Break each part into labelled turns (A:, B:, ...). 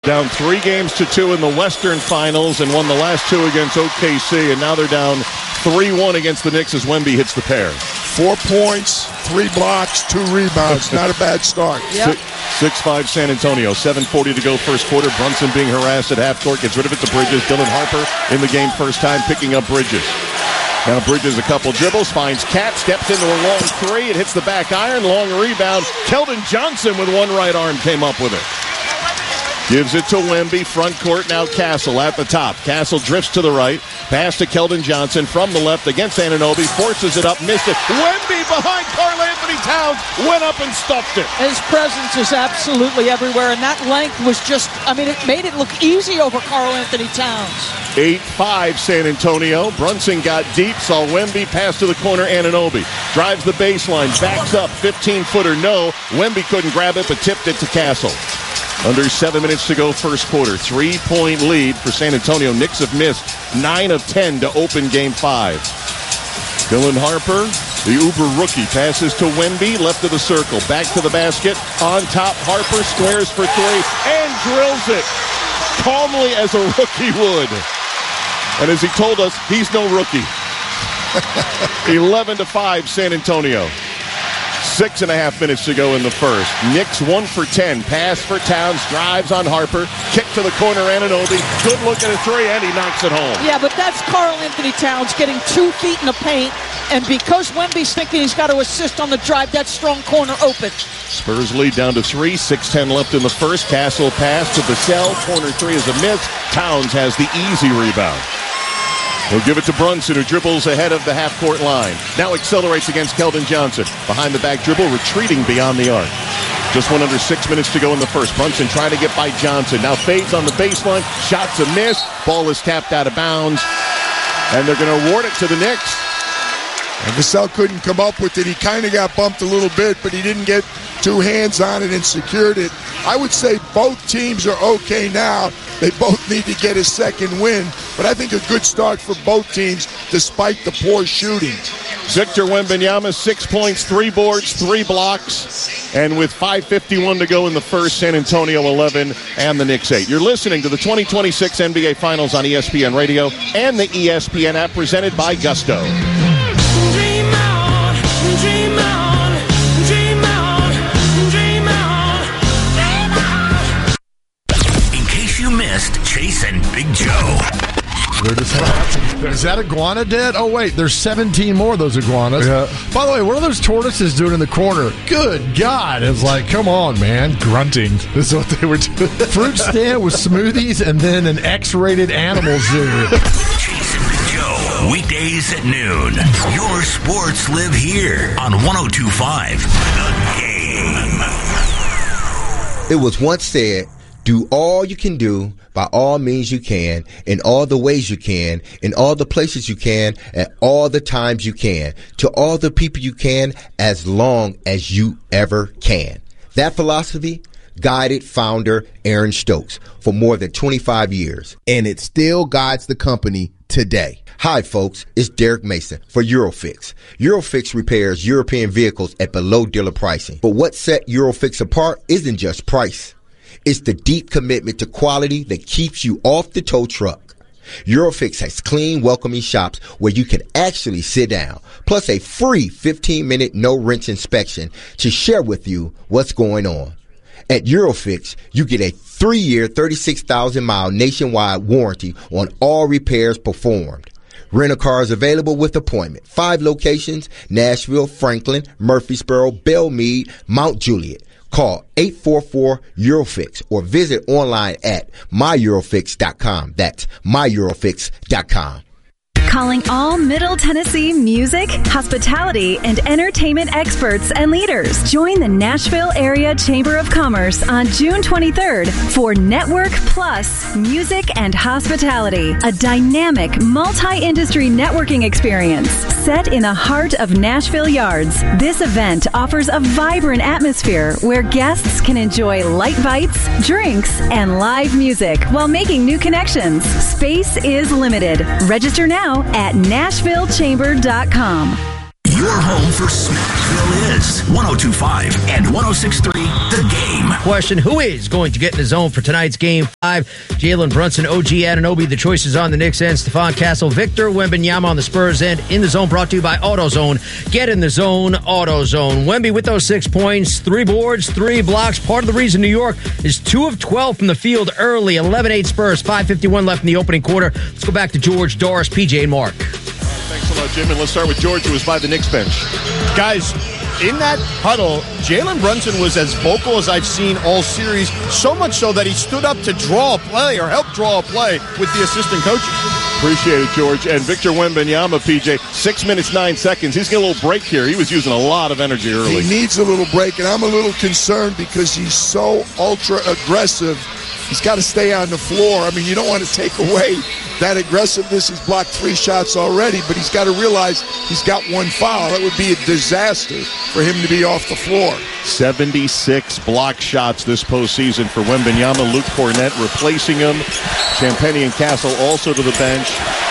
A: Down 3-2 in the Western Finals and won the last 2 against OKC, and now they're down 3-1 against the Knicks as Wemby hits the pair.
B: 4 points, 3 blocks, 2 rebounds. Not a bad start.
C: Yep.
A: 6-5 San Antonio. 7:40 to go first quarter. Brunson being harassed at half court. Gets rid of it to Bridges. Dylan Harper in the game first time picking up Bridges. Now Bridges a couple dribbles. Finds Cat. Steps into a long 3. It hits the back iron. Long rebound. Keldon Johnson with one right arm came up with it. Gives it to Wemby, front court, now Castle at the top. Castle drifts to the right, pass to Keldon Johnson from the left against Anunoby, forces it up, missed it. Wemby behind Karl-Anthony Towns, went up and stuffed it.
C: His presence is absolutely everywhere, and that length was just, it made it look easy over Karl-Anthony Towns.
A: 8-5 San Antonio. Brunson got deep, saw Wemby pass to the corner, Anunoby. Drives the baseline, backs up, 15-footer, no. Wemby couldn't grab it, but tipped it to Castle. Under 7 minutes to go first quarter. 3-point lead for San Antonio. Knicks have missed 9 of 10 to open Game 5. Dylan Harper, the Uber rookie, passes to Wemby, left of the circle. Back to the basket. On top, Harper squares for 3 and drills it calmly as a rookie would. And as he told us, he's no rookie. 11-5 San Antonio. 6.5 minutes to go in the first. Knicks 1 for 10. Pass for Towns. Drives on Harper. Kick to the corner. Anunoby. Good look at a 3, and he knocks it home.
C: Yeah, but that's Karl-Anthony Towns getting 2 feet in the paint. And because Wemby's thinking he's got to assist on the drive, that strong corner open.
A: Spurs lead down to 3. 6:10 left in the first. Castle pass to Vassell. Corner 3 is a miss. Towns has the easy rebound. He'll give it to Brunson, who dribbles ahead of the half-court line. Now accelerates against Keldon Johnson. Behind the back dribble, retreating beyond the arc. Just 1 under 6 minutes to go in the first. Brunson trying to get by Johnson. Now fades on the baseline. Shot's a miss. Ball is tapped out of bounds. And they're going to award it to the Knicks.
B: And Vassell couldn't come up with it. He kind of got bumped a little bit, but he didn't get 2 hands on it and secured it. I would say both teams are okay now. They both need to get a second win. But I think a good start for both teams despite the poor shooting.
A: Victor Wembanyama, 6 points, 3 boards, 3 blocks. And with 5:51 to go in the first, San Antonio 11 and the Knicks 8. You're listening to the 2026 NBA Finals on ESPN Radio and the ESPN app presented by Gusto.
D: Dream on, dream on, dream on, dream on, dream on. In case you missed Chase and Big Joe.
E: Is that iguana dead? Oh, wait, there's 17 more of those iguanas.
F: Yeah.
E: By the way, what are those tortoises doing in the corner? Good God. It's like, come on, man.
F: Grunting. This is what they were doing.
E: Fruit stand with smoothies and then an X-rated animal zoo.
D: Chase and Big Joe, weekdays at noon. Your sports live here on 102.5 The Game.
G: It was once said, do all you can do by all means you can, in all the ways you can, in all the places you can, at all the times you can, to all the people you can, as long as you ever can. That philosophy guided founder Aaron Stokes for more than 25 years, and it still guides the company today. Hi, folks. It's Derek Mason for Eurofix. Eurofix repairs European vehicles at below dealer pricing. But what set Eurofix apart isn't just price. It's the deep commitment to quality that keeps you off the tow truck. Eurofix has clean, welcoming shops where you can actually sit down, plus a free 15-minute no-wrench inspection to share with you what's going on. At Eurofix, you get a 3-year, 36,000-mile nationwide warranty on all repairs performed. Rent-a-car is available with appointment. 5 locations: Nashville, Franklin, Murfreesboro, Belmead, Mount Juliet. Call 844-EUROFIX or visit online at myeurofix.com. That's myeurofix.com.
H: Calling all Middle Tennessee music, hospitality, and entertainment experts and leaders. Join the Nashville Area Chamber of Commerce on June 23rd for Network Plus Music and Hospitality, a dynamic multi-industry networking experience set in the heart of Nashville Yards. This event offers a vibrant atmosphere where guests can enjoy light bites, drinks, and live music while making new connections. Space is limited. Register now at NashvilleChamber.com.
D: Your home for Smashville is 102.5 and 106.3 The Game. game.
I: Question, who is going to get in the zone for tonight's Game 5? Jalen Brunson, OG Anunoby. The choices on the Knicks end. Stephon Castle, Victor Wembanyama on the Spurs end. In the zone, brought to you by AutoZone. Get in the zone, AutoZone. Wemby with those 6 points, 3 boards, 3 blocks. Part of the reason New York is 2 of 12 from the field early. 11-8 Spurs, 5:51 left in the opening quarter. Let's go back to George, Doris, PJ, and Mark.
A: Thanks a lot, Jim. And let's start with George, who was by the Knicks bench.
J: Guys, in that huddle, Jalen Brunson was as vocal as I've seen all series, so much so that he stood up to draw a play or help draw a play with the assistant coaches.
A: Appreciate it, George. And Victor Wembanyama, PJ, 6 minutes, 9 seconds. He's getting a little break here. He was using a lot of energy early.
B: He needs a little break, and I'm a little concerned because he's so ultra aggressive. He's got to stay on the floor. I mean, you don't want to take away that aggressiveness. He's blocked 3 shots already, but he's got to realize he's got 1 foul. That would be a disaster for him to be off the floor.
A: 76 block shots this postseason for Wembanyama. Luke Cornett replacing him. Champagnie and Castle also to the bench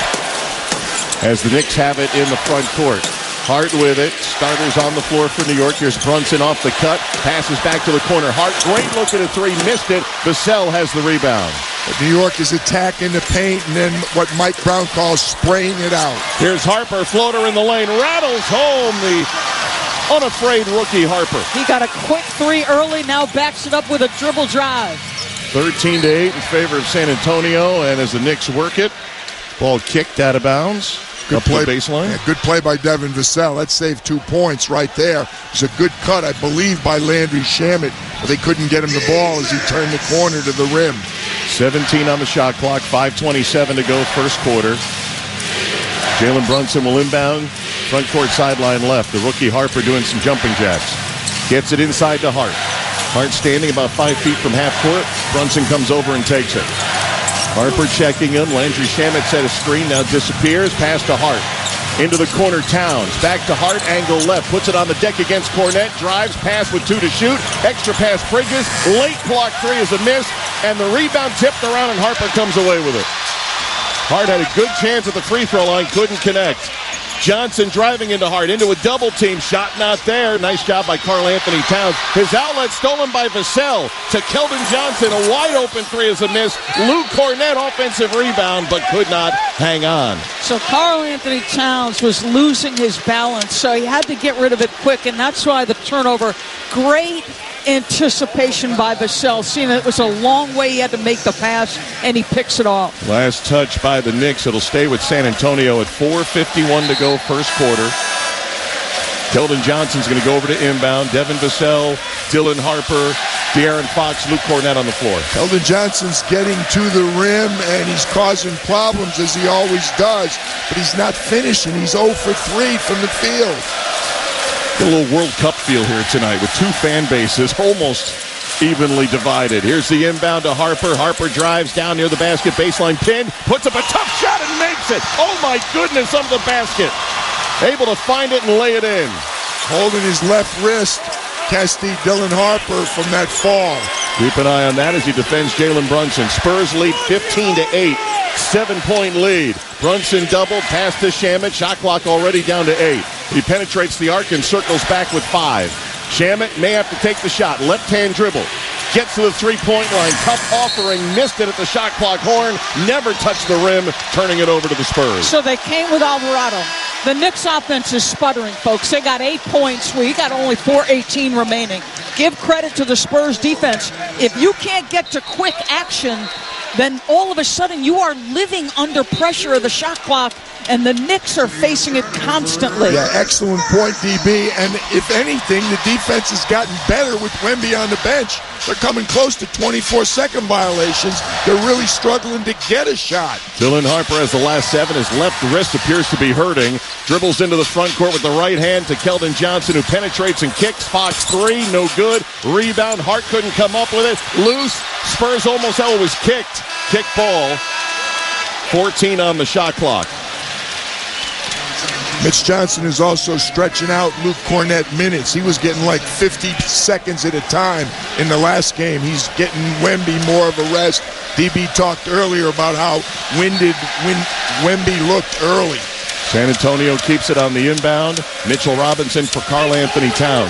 A: as the Knicks have it in the front court. Hart with it. Starters on the floor for New York. Here's Brunson off the cut. Passes back to the corner. Hart, great look at a 3. Missed it. Vassell has the rebound.
B: But New York is attacking the paint and then what Mike Brown calls spraying it out.
A: Here's Harper. Floater in the lane. Rattles home the unafraid rookie Harper.
C: He got a quick 3 early. Now backs it up with a dribble drive.
A: 13-8 in favor of San Antonio. And as the Knicks work it, ball kicked out of bounds.
B: Good play,
A: baseline.
B: Yeah, good play by Devin Vassell. That saved 2 points right there. It was a good cut, I believe, by Landry Shamet, but they couldn't get him the ball as he turned the corner to the rim.
A: 17 on the shot clock, 5:27 to go first quarter. Jalen Brunson will inbound, front court sideline left. The rookie Harper doing some jumping jacks. Gets it inside to Hart. Hart standing about 5 feet from half court. Brunson comes over and takes it. Harper checking him. Landry Shamet set a screen, now disappears. Pass to Hart. Into the corner, Towns. Back to Hart, angle left. Puts it on the deck against Cornett. Drives, pass with 2 to shoot. Extra pass, Bridges. Late block 3 is a miss. And the rebound tipped around, and Harper comes away with it. Hart had a good chance at the free throw line, couldn't connect. Johnson driving into Hart, into a double team. Shot not there. Nice job by Karl Anthony Towns. His outlet stolen by Vassell to Keldon Johnson. A wide open 3 is a miss. Luke Cornett offensive rebound, but could not hang on.
C: So Karl Anthony Towns was losing his balance, so he had to get rid of it quick, and that's why the turnover. Great anticipation by Vassell, seeing it was a long way he had to make the pass, and he picks it off.
A: Last touch by the Knicks. It'll stay with San Antonio at 4:51 to go first quarter. Keldon Johnson's going to go over to inbound. Devin Vassell, Dylan Harper, De'Aaron Fox, Luke Cornett on the floor.
B: Keldon Johnson's getting to the rim, and he's causing problems as he always does, but he's not finishing. He's 0 for 3 from the field.
A: Got a little World Cup feel here tonight with 2 fan bases almost evenly divided. Here's the inbound to Harper. Harper drives down near the basket, baseline pin, puts up a tough shot and makes it. Oh my goodness, under the basket. Able to find it and lay it in.
B: Holding his left wrist, Casti Dylan Harper from that fall.
A: Keep an eye on that as he defends Jalen Brunson. Spurs lead 15-8. 7-point lead. Brunson double, pass to Shamet. Shot clock already down to 8. He penetrates the arc and circles back with 5. Shamet may have to take the shot. Left-hand dribble. Gets to the 3-point line. Tough offering. Missed it at the shot clock horn. Never touched the rim. Turning it over to the Spurs.
C: So they came with Alvarado. The Knicks offense is sputtering, folks. They got 8 points. We got only 4:18 remaining. Give credit to the Spurs defense. If you can't get to quick action, then all of a sudden you are living under pressure of the shot clock, and the Knicks are facing it constantly.
B: Yeah, excellent point, DB. And if anything, the defense has gotten better with Wemby on the bench. They're coming close to 24-second violations. They're really struggling to get a shot.
A: Dylan Harper has the last 7. His left wrist appears to be hurting. Dribbles into the front court with the right hand to Keldon Johnson, who penetrates and kicks. Fox 3, no good. Rebound. Hart couldn't come up with it. Loose. Spurs almost held. It was kicked. Kick ball. 14 on the shot clock.
B: Mitch Johnson is also stretching out Luke Cornett minutes. He was getting like 50 seconds at a time in the last game. He's getting Wemby more of a rest. DB talked earlier about how winded Wemby looked early.
A: San Antonio keeps it on the inbound. Mitchell Robinson for Karl Anthony Towns.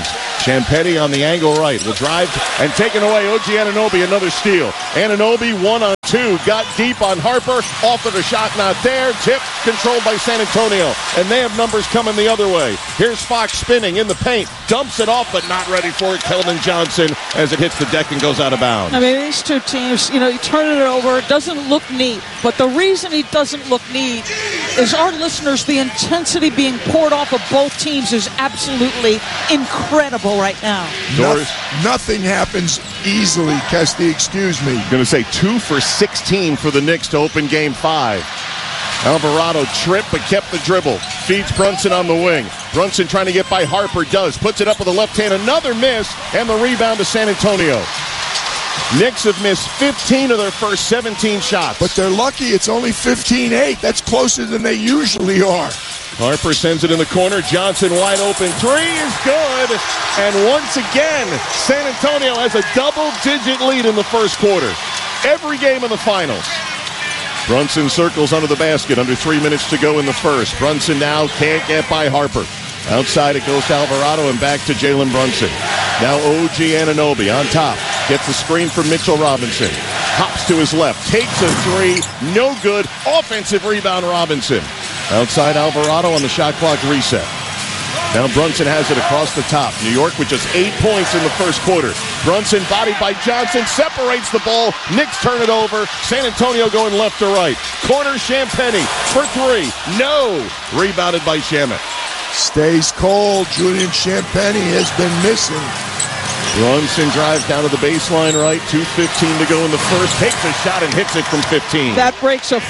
A: Champagnie on the angle right. Will drive and taken away. OG Anunoby, another steal. Anunoby 1-on-2. Got deep on Harper. Offered a shot, not there. Tip controlled by San Antonio. And they have numbers coming the other way. Here's Fox spinning in the paint. Dumps it off, but not ready for it. Keldon Johnson as it hits the deck and goes out of bounds.
C: I mean, these two teams, you turn it over. It doesn't look neat. But the reason it doesn't look neat is our listeners, the intensity being poured off of both teams is absolutely incredible right now.
B: Nothing happens easily, Kesty, excuse me.
A: Going to say 2 for 16 for the Knicks to open Game 5. Alvarado tripped but kept the dribble. Feeds Brunson on the wing. Brunson trying to get by Harper, does. Puts it up with the left hand. Another miss, and the rebound to San Antonio. Knicks have missed 15 of their first 17 shots.
B: But they're lucky it's only 15-8. That's closer than they usually are.
A: Harper sends it in the corner. Johnson wide open. 3 is good. And once again, San Antonio has a double-digit lead in the first quarter. Every game in the finals. Brunson circles under the basket. Under 3 minutes to go in the first. Brunson now can't get by Harper. Outside it goes to Alvarado and back to Jalen Brunson. Now OG Anunoby on top. Gets the screen from Mitchell Robinson. Hops to his left. Takes a 3. No good. Offensive rebound Robinson. Outside Alvarado on the shot clock reset. Now Brunson has it across the top. New York with just 8 points in the first quarter. Brunson bodied by Johnson. Separates the ball. Knicks turn it over. San Antonio going left to right. Corner Champagnie for 3. No. Rebounded by Shamet.
B: Stays cold. Julian Champagnie has been missing.
A: Brunson drives down to the baseline right. 2:15 to go in the first. Takes a shot and hits it from 15.
C: That breaks a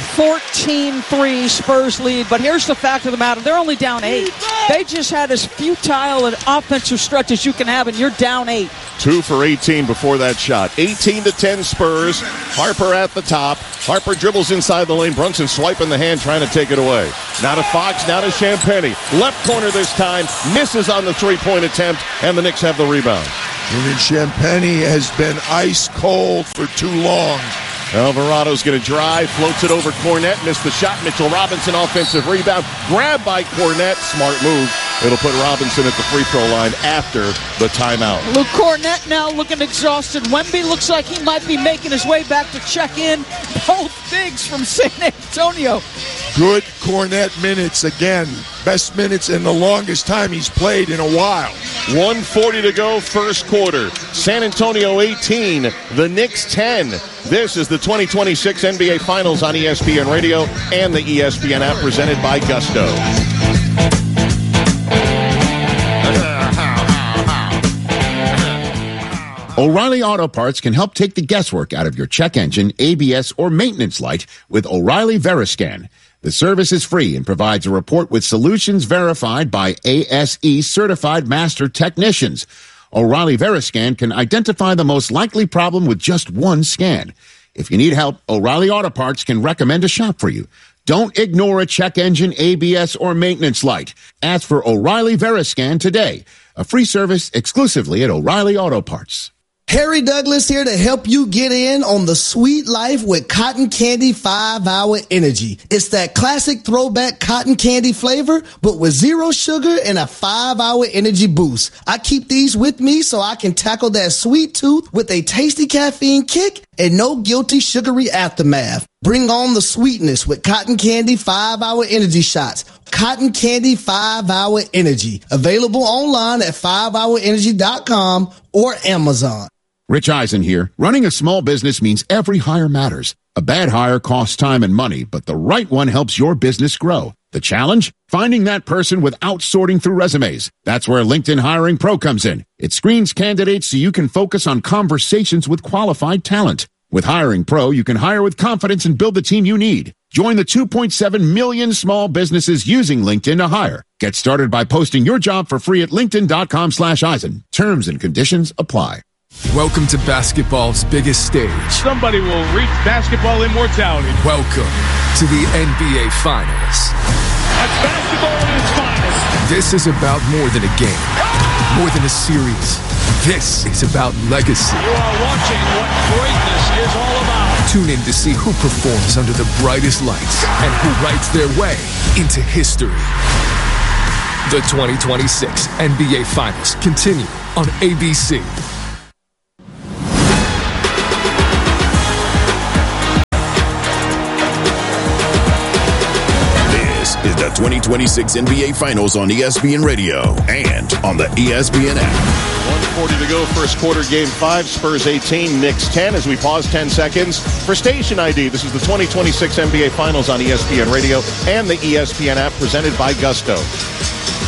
C: 14-3 Spurs lead. But here's the fact of the matter. They're only down 8. They just had as futile an offensive stretch as you can have, and you're down 8.
A: 2 for 18 before that shot. 18-10 Spurs. Harper at the top. Harper dribbles inside the lane. Brunson swiping the hand, trying to take it away. Now to Fox, now to Champagnie. Left corner this time. Misses on the three-point attempt, and the Knicks have the rebound.
B: Julian Champagnie has been ice cold for too long.
A: Alvarado's going to drive, floats it over Cornette, missed the shot. Mitchell Robinson offensive rebound, grabbed by Cornette, smart move. It'll put Robinson at the free throw line after the timeout.
C: Luke Cornette now looking exhausted. Wemby looks like he might be making his way back to check in. Both bigs from San Antonio.
B: Good Cornette minutes again. Best minutes in the longest time he's played in a while.
A: 1:40 to go, first quarter. San Antonio 18, the Knicks 10. This is the 2026 NBA Finals on ESPN Radio and the ESPN app presented by Gusto.
K: O'Reilly Auto Parts can help take the guesswork out of your check engine, ABS, or maintenance light with O'Reilly Veriscan. The service is free and provides a report with solutions verified by ASE certified master technicians. O'Reilly Veriscan can identify the most likely problem with just one scan. If you need help, O'Reilly Auto Parts can recommend a shop for you. Don't ignore a check engine, ABS, or maintenance light. Ask for O'Reilly Veriscan today. A free service exclusively at O'Reilly Auto Parts.
L: Harry Douglas here to help you get in on the sweet life with Cotton Candy 5-Hour Energy. It's that classic throwback cotton candy flavor, but with 0 sugar and a 5-hour energy boost. I keep these with me so I can tackle that sweet tooth with a tasty caffeine kick and no guilty sugary aftermath. Bring on the sweetness with Cotton Candy 5-Hour Energy Shots. Cotton Candy 5-Hour Energy. Available online at 5hourenergy.com or Amazon.
K: Rich Eisen here. Running a small business means every hire matters. A bad hire costs time and money, but the right one helps your business grow. The challenge? Finding that person without sorting through resumes. That's where LinkedIn Hiring Pro comes in. It screens candidates so you can focus on conversations with qualified talent. With Hiring Pro, you can hire with confidence and build the team you need. Join the 2.7 million small businesses using LinkedIn to hire. Get started by posting your job for free at linkedin.com/Eisen. Terms and conditions apply.
M: Welcome to basketball's biggest stage.
N: Somebody will reach basketball immortality.
M: Welcome to the NBA Finals.
N: That's basketball in its finest.
M: This is about more than a game, more than a series. This is about legacy.
N: You are watching what greatness is all about.
M: Tune in to see who performs under the brightest lights and who writes their way into history. The 2026 NBA Finals continue on ABC.
O: This is the 2026 NBA Finals on ESPN Radio and on the ESPN app.
A: 1:40 to go, first quarter, game 5. Spurs 18, Knicks 10. As we pause 10 seconds for station ID, this is the 2026 NBA Finals on ESPN Radio and the ESPN app, presented by Gusto.